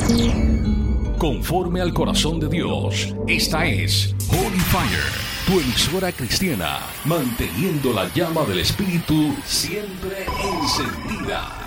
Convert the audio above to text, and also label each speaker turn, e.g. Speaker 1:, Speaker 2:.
Speaker 1: Conforme al corazón de Dios, esta es Holy Fire, tu emisora cristiana, manteniendo la llama del Espíritu siempre encendida.